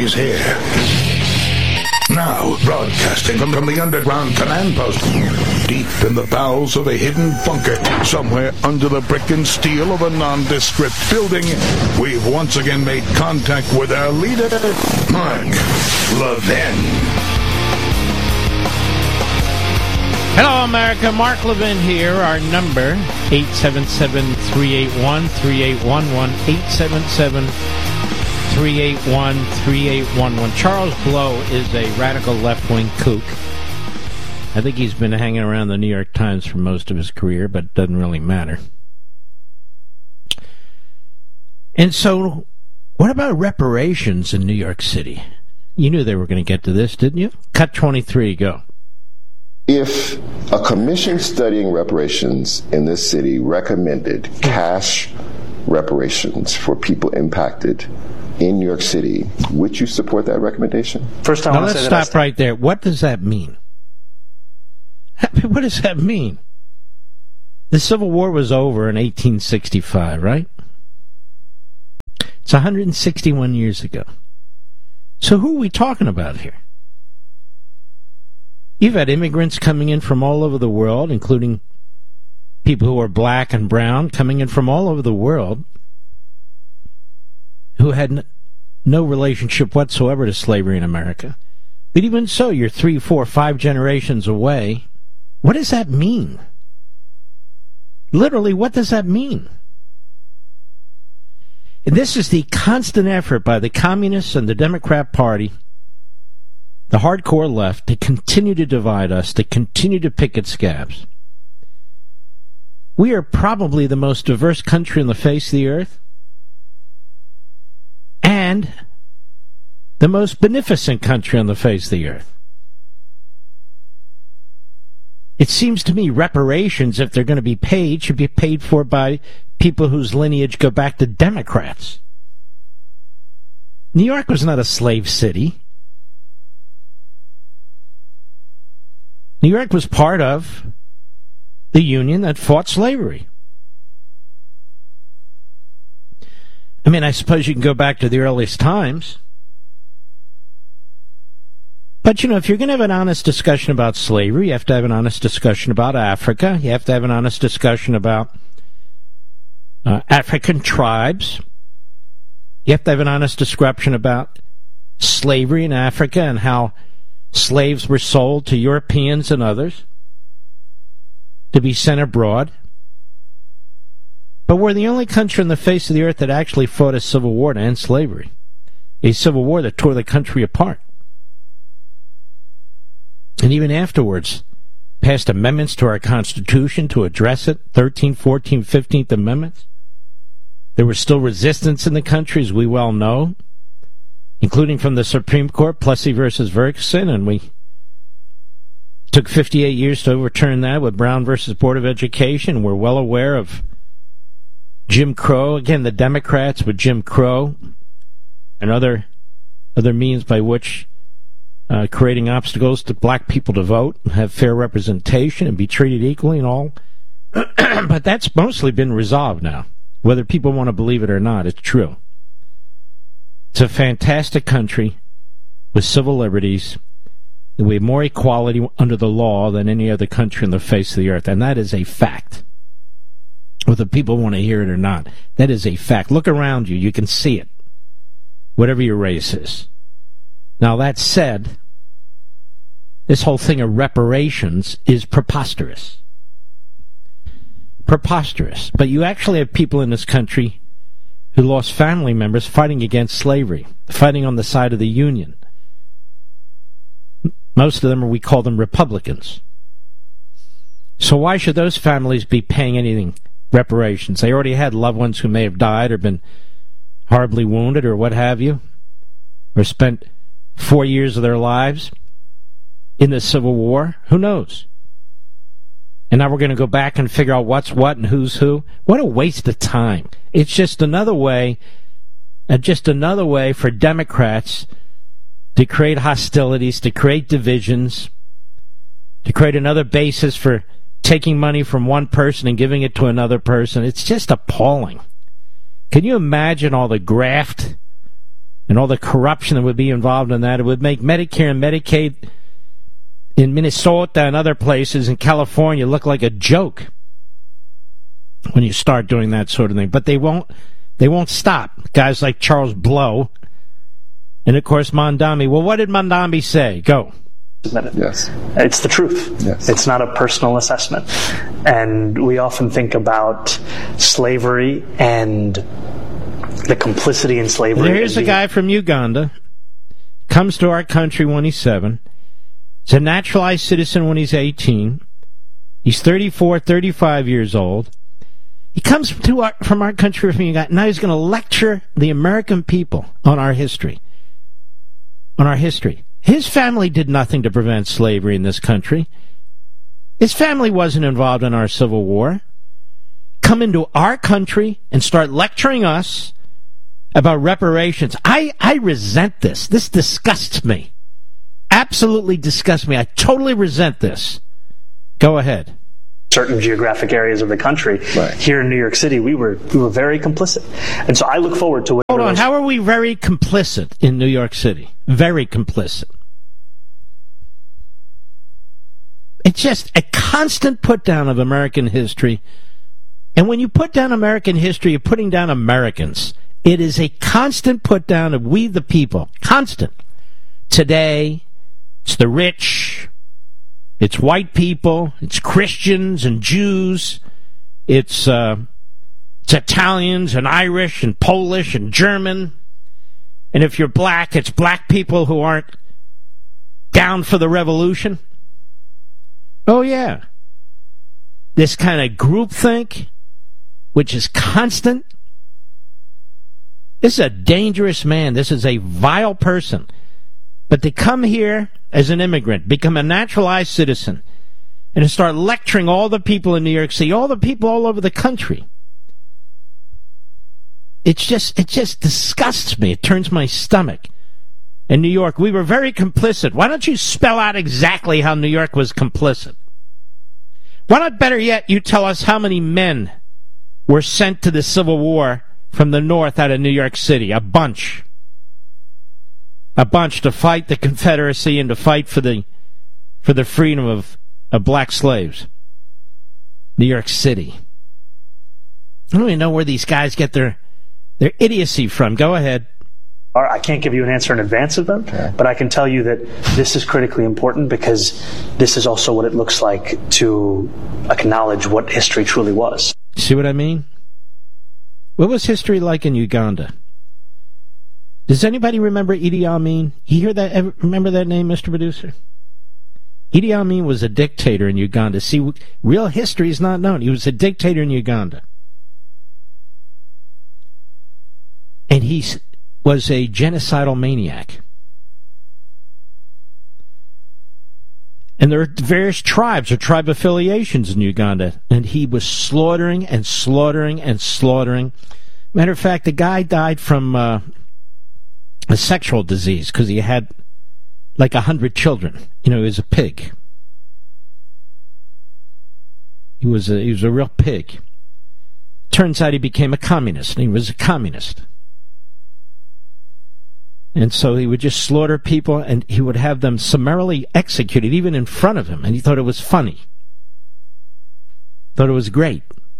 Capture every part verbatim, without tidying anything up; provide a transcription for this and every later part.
He's here. Now, broadcasting from, from the underground command post, deep in the bowels of a hidden bunker, somewhere under the brick and steel of a nondescript building, we've once again made contact with our leader, Mark Levin. Hello, America. Mark Levin here. Our number, eight seven seven, three eight one, three eight one one, eight seven seven, three eight one, three eight one one. Charles Blow is a radical left-wing kook. I think he's been hanging around the New York Times for most of his career, but it doesn't really matter. And so, what about reparations in New York City? You knew they were going to get to this, didn't you? Cut twenty-three, go. If a commission studying reparations in this city recommended cash reparations for people impacted in New York City, would you support that recommendation? First, I now let's stop st- right there. What does that mean? What does that mean? The Civil War was over in eighteen sixty-five, right? It's one hundred sixty-one years ago. So who are we talking about here? You've had immigrants coming in from all over the world, including people who are black and brown, coming in from all over the world, who had n- no relationship whatsoever to slavery in America. But even so, you're three, four, five generations away. What does that mean? Literally, what does that mean? And this is the constant effort by the Communists and the Democrat Party, the hardcore left, to continue to divide us, to continue to pick at scabs. We are probably the most diverse country on the face of the earth, and the most beneficent country on the face of the earth. It seems to me reparations, if they're going to be paid, should be paid for by people whose lineage go back to Democrats. New York was not a slave city. New York was part of the union that fought slavery. I mean, I suppose you can go back to the earliest times. But, you know, if you're going to have an honest discussion about slavery, you have to have an honest discussion about Africa. You have to have an honest discussion about uh, African tribes. You have to have an honest discussion about slavery in Africa and how slaves were sold to Europeans and others to be sent abroad. But we're the only country on the face of the earth that actually fought a civil war to end slavery. A civil war that tore the country apart. And even afterwards, passed amendments to our Constitution to address it, thirteenth, fourteenth, fifteenth Amendments. There was still resistance in the country, as we well know, including from the Supreme Court, Plessy versus Ferguson, and we took fifty-eight years to overturn that with Brown versus Board of Education. We're well aware of Jim Crow, again, the Democrats with Jim Crow and other other means by which uh, creating obstacles to black people to vote, have fair representation, and be treated equally and all. But that's mostly been resolved now. Whether people want to believe it or not, it's true. It's a fantastic country with civil liberties. We have more equality under the law than any other country on the face of the earth, and that is a fact. Whether people want to hear it or not, that is a fact. Look around you. You can see it, whatever your race is. Now, that said, this whole thing of reparations is preposterous. Preposterous. But you actually have people in this country who lost family members fighting against slavery, fighting on the side of the Union. Most of them, are, we call them Republicans. So why should those families be paying anything, reparations? They already had loved ones who may have died or been horribly wounded or what have you, or spent four years of their lives in the Civil War. Who knows? And now we're going to go back and figure out what's what and who's who. What a waste of time. It's just another way, uh, just another way for Democrats to create hostilities, to create divisions, to create another basis for taking money from one person and giving it to another person. It's just appalling. Can you imagine all the graft and all the corruption that would be involved in that. It would make Medicare and Medicaid in Minnesota and other places in California look like a joke when you start doing that sort of thing. But they won't they won't stop. Guys like Charles Blow and, of course, Mondami. Well, what did Mondami say? Go. Yes. It's the truth. Yes. It's not a personal assessment. And we often think about slavery and the complicity in slavery. Here's a guy from Uganda, comes to our country when he's seven. He's a naturalized citizen when he's eighteen. He's thirty-four, thirty-five years old. He comes to our, from our country from Uganda. Now he's going to lecture the American people on our history. On our history. His family did nothing to prevent slavery in this country. His family wasn't involved in our Civil War. Come into our country and start lecturing us about reparations. I, I resent this. This disgusts me. Absolutely disgusts me. I totally resent this. Go ahead. Certain geographic areas of the country. Right. Here in New York City, we were we were very complicit. And so I look forward to... Hold on. How are we very complicit in New York City? Very complicit. It's just a constant put down of American history. And when you put down American history, you're putting down Americans. It is a constant put down of we the people. Constant. Today, it's the rich, it's white people, it's Christians and Jews, it's, uh, it's Italians and Irish and Polish and German. And if you're black, it's black people who aren't down for the revolution. Oh, yeah. This kind of groupthink, which is constant. This is a dangerous man. This is a vile person. But to come here as an immigrant, become a naturalized citizen, and to start lecturing all the people in New York City, all the people all over the country, it's just, it just disgusts me. It turns my stomach. In New York, we were very complicit. Why don't you spell out exactly how New York was complicit? Why not, better yet, you tell us how many men were sent to the Civil War from the North out of New York City? A bunch. A bunch to fight the Confederacy and to fight for the for the freedom of, of black slaves. New York City. I don't even know where these guys get their their idiocy from. Go ahead. I can't give you an answer in advance of them, okay, but I can tell you that this is critically important because this is also what it looks like to acknowledge what history truly was. See what I mean? What was history like in Uganda? Does anybody remember Idi Amin? You hear that? Ever remember that name, Mister Producer? Idi Amin was a dictator in Uganda. See, real history is not known. He was a dictator in Uganda. And he's was a genocidal maniac. And there are various tribes or tribe affiliations in Uganda, and he was slaughtering and slaughtering and slaughtering. Matter of fact, the guy died from uh, a sexual disease because he had like a hundred children. You know, he was a pig. He was a, he was a real pig. Turns out he became a communist, and he was a communist. And so he would just slaughter people, and he would have them summarily executed, even in front of him. And he thought it was funny. Thought it was great.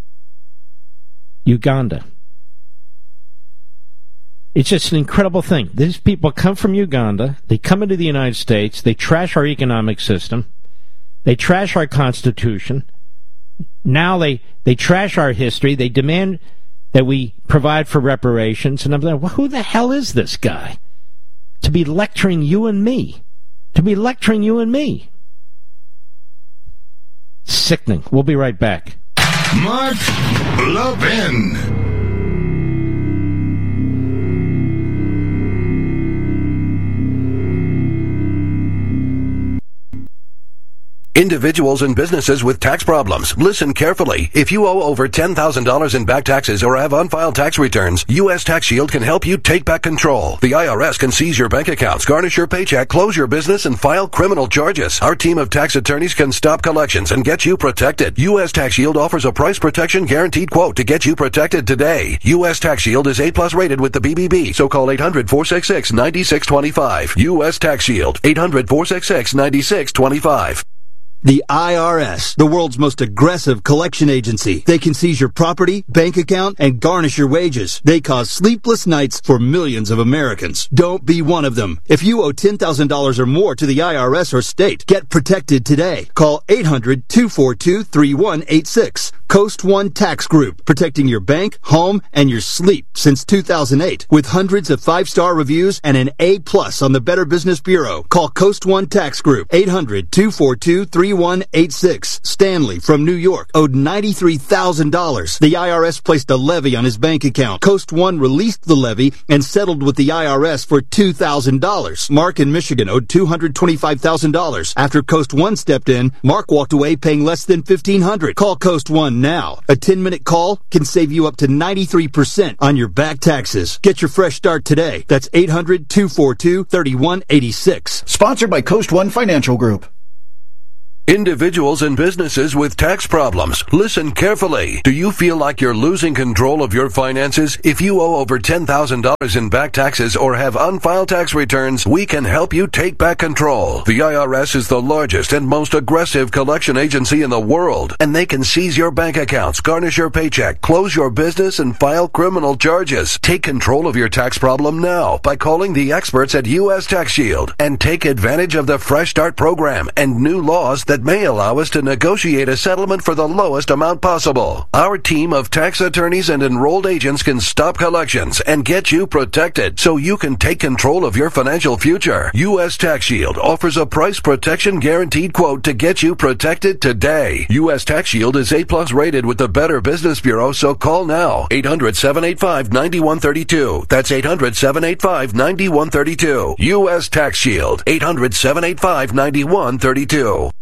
Uganda. It's just an incredible thing. These people come from Uganda. They come into the United States. They trash our economic system. They trash our Constitution. Now they, they trash our history. They demand that we provide for reparations. And I'm like, well, who the hell is this guy? To be lecturing you and me. To be lecturing you and me. Sickening. We'll be right back. Mark Levin. Individuals and businesses with tax problems, listen carefully. If you owe over ten thousand dollars in back taxes or have unfiled tax returns, U S Tax Shield can help you take back control. The I R S can seize your bank accounts, garnish your paycheck, close your business, and file criminal charges. Our team of tax attorneys can stop collections and get you protected. U S Tax Shield offers a price protection guaranteed quote to get you protected today. U S Tax Shield is A plus rated with the B B B, so call eight hundred, four six six, nine six two five. U S Tax Shield, eight hundred, four six six, nine six two five. The I R S, the world's most aggressive collection agency. They can seize your property, bank account, and garnish your wages. They cause sleepless nights for millions of Americans. Don't be one of them. If you owe ten thousand dollars or more to the I R S or state, get protected today. Call eight hundred, two four two, three one eight six. Coast One Tax Group, protecting your bank, home, and your sleep since two thousand eight. With hundreds of five-star reviews and an A plus on the Better Business Bureau. Call Coast One Tax Group, eight hundred, two four two, three one eight six. Stanley from New York owed ninety-three thousand dollars. The I R S placed a levy on his bank account. Coast One released the levy and settled with the I R S for two thousand dollars. Mark in Michigan owed two hundred twenty-five thousand dollars. After Coast One stepped in, Mark walked away paying less than fifteen hundred dollars. Call Coast One now. A ten-minute call can save you up to ninety-three percent on your back taxes. Get your fresh start today. That's eight hundred, two four two, three one eight six. Sponsored by Coast One Financial Group. Individuals and businesses with tax problems, listen carefully. Do you feel like you're losing control of your finances? If you owe over ten thousand dollars in back taxes or have unfiled tax returns, we can help you take back control. The I R S is the largest and most aggressive collection agency in the world, and they can seize your bank accounts, garnish your paycheck, close your business, and file criminal charges. Take control of your tax problem now by calling the experts at U S Tax Shield and take advantage of the Fresh Start program and new laws that may allow us to negotiate a settlement for the lowest amount possible. Our team of tax attorneys and enrolled agents can stop collections and get you protected so you can take control of your financial future. U S Tax Shield offers a price protection guaranteed quote to get you protected today. U S Tax Shield is A plus rated with the Better Business Bureau, so call now. eight hundred, seven eight five, nine one three two. That's eight hundred, seven eight five, nine one three two. U S Tax Shield, eight hundred, seven eight five, nine one three two.